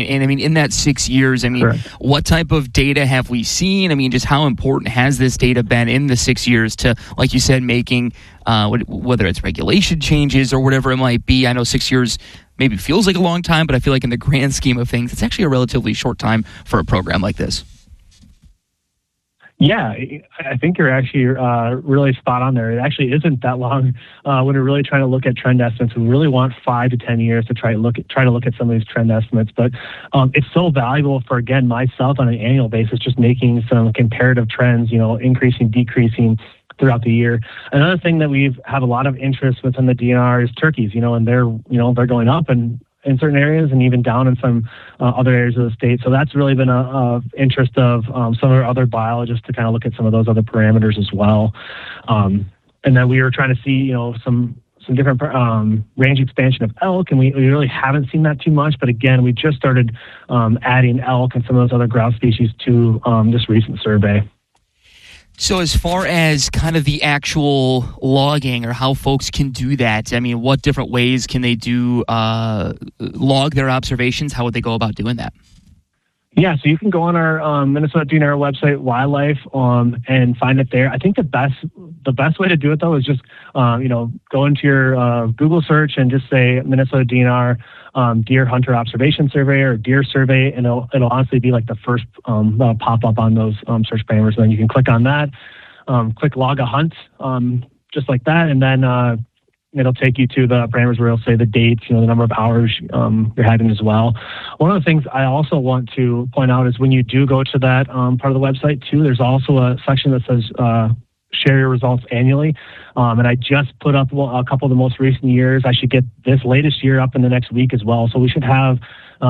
And I mean, in that 6 years, I mean, Correct. What type of data have we seen? I mean, just how important has this data been in the 6 years to, like you said, making whether it's regulation changes or whatever it might be? I know 6 years maybe feels like a long time, but I feel like in the grand scheme of things, it's actually a relatively short time for a program like this. Yeah, I think you're actually really spot on there. It actually isn't that long when we're really trying to look at trend estimates. We really want 5 to 10 years to try to look at some of these trend estimates. But it's so valuable for, again, myself on an annual basis, just making some comparative trends, increasing, decreasing throughout the year. Another thing that we've had a lot of interest within the DNR is turkeys, and they're going up and in certain areas and even down in some other areas of the state. So that's really been a interest of some of our other biologists to kind of look at some of those other parameters as well. And then we were trying to see, some different range expansion of elk, and we really haven't seen that too much. But again, we just started adding elk and some of those other grouse species to this recent survey. So as far as kind of the actual logging or how folks can do that, I mean, what different ways can they do log their observations? How would they go about doing that? Yeah, so you can go on our Minnesota DNR website, Wildlife, and find it there. I think the best way to do it, though, is just go into your Google search and just say Minnesota DNR Deer Hunter Observation Survey or Deer Survey, and it'll honestly be like the first pop up on those search parameters. And then you can click on that, click Log a Hunt, just like that, and then it'll take you to the parameters where it'll say the dates, the number of hours you're having as well. One of the things I also want to point out is when you do go to that part of the website too, there's also a section that says share your results annually. And I just put up a couple of the most recent years. I should get this latest year up in the next week as well. So we should have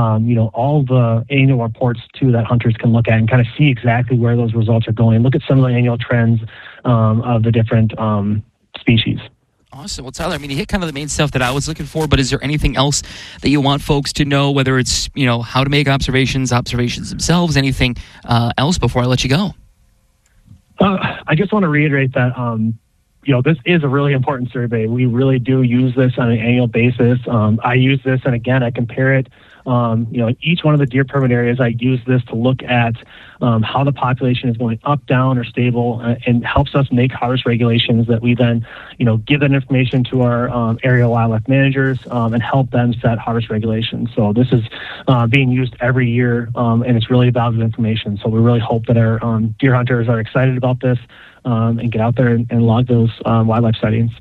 all the annual reports too that hunters can look at and kind of see exactly where those results are going. Look at some of the annual trends of the different species. Awesome. Well, Tyler, I mean, you hit kind of the main stuff that I was looking for, but is there anything else that you want folks to know, whether it's, how to make observations themselves, anything else before I let you go? I just want to reiterate that, this is a really important survey. We really do use this on an annual basis. I use this, and again, I compare it, each one of the deer permit areas, I use this to look at how the population is going up, down, or stable, and helps us make harvest regulations that we then, give that information to our area wildlife managers and help them set harvest regulations. So this is being used every year, and it's really valuable information. So we really hope that our deer hunters are excited about this and get out there and log those wildlife sightings.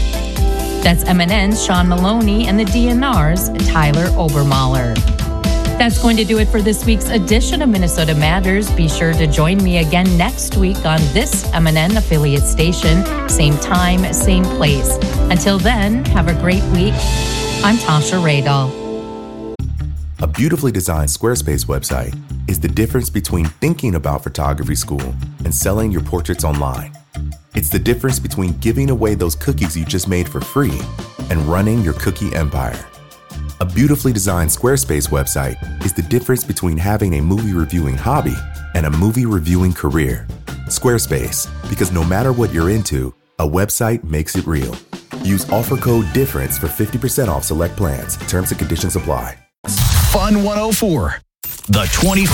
That's MNN's Sean Maloney and the DNR's Tyler Obermahler. That's going to do it for this week's edition of Minnesota Matters. Be sure to join me again next week on this MNN affiliate station. Same time, same place. Until then, have a great week. I'm Tasha Radal. A beautifully designed Squarespace website is the difference between thinking about photography school and selling your portraits online. It's the difference between giving away those cookies you just made for free and running your cookie empire. A beautifully designed Squarespace website is the difference between having a movie reviewing hobby and a movie reviewing career. Squarespace, because no matter what you're into, a website makes it real. Use offer code DIFFERENCE for 50% off select plans. Terms and conditions apply. Fun 104. The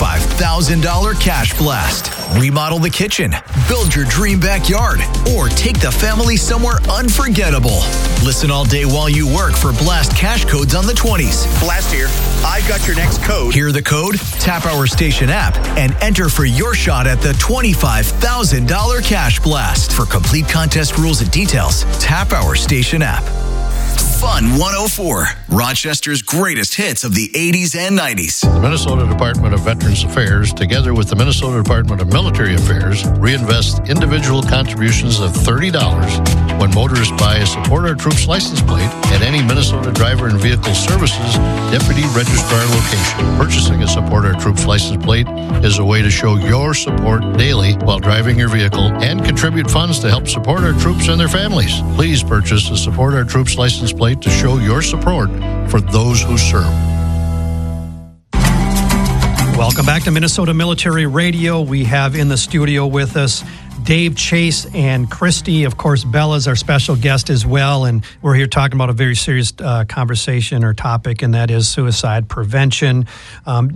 $25,000 Cash Blast. Remodel the kitchen, build your dream backyard, or take the family somewhere unforgettable. Listen all day while you work for Blast cash codes on the 20s. Blast here. I've got your next code. Hear the code? Tap our station app and enter for your shot at the $25,000 Cash Blast. For complete contest rules and details, tap our station app. Fun 104, Rochester's greatest hits of the 80s and 90s. The Minnesota Department of Veterans Affairs, together with the Minnesota Department of Military Affairs, reinvest individual contributions of $30 when motorists buy a Support Our Troops license plate at any Minnesota Driver and Vehicle Services Deputy Registrar location. Purchasing a Support Our Troops license plate is a way to show your support daily while driving your vehicle and contribute funds to help support our troops and their families. Please purchase a Support Our Troops license plate to show your support for those who serve. Welcome back to Minnesota Military Radio. We have in the studio with us Dave Chase and Christy. Of course, Bella's our special guest as well, and we're here talking about a very serious conversation or topic, and that is suicide prevention.